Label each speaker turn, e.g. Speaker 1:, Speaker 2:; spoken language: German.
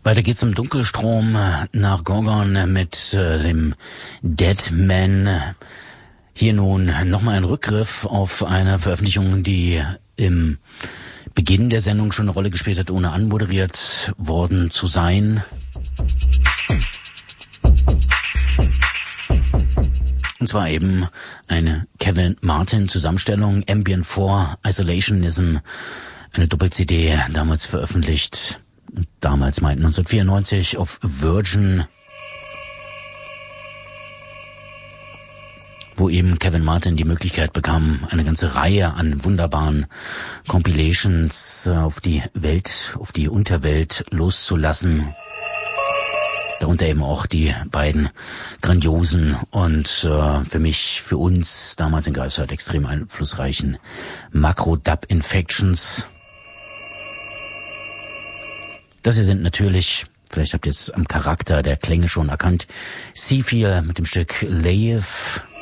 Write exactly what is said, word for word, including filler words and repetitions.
Speaker 1: Weiter geht's im Dunkelstrom nach Gorgon mit äh, dem Deadman. Hier nun nochmal ein Rückgriff auf eine Veröffentlichung, die im Beginn der Sendung schon eine Rolle gespielt hat, ohne anmoderiert worden zu sein. Und zwar eben eine Kevin Martin Zusammenstellung, Ambient vier, Isolationism, eine Doppel-C D, damals veröffentlicht, damals meint neunzehnhundertvierundneunzig auf Virgin, wo eben Kevin Martin die Möglichkeit bekam, eine ganze Reihe an wunderbaren Compilations auf die Welt, auf die Unterwelt loszulassen. Darunter eben auch die beiden grandiosen und äh, für mich, für uns damals in Greifswald extrem einflussreichen Makro-Dub-Infections. Das hier sind natürlich, vielleicht habt ihr es am Charakter der Klänge schon erkannt, Seafear mit dem Stück Leif.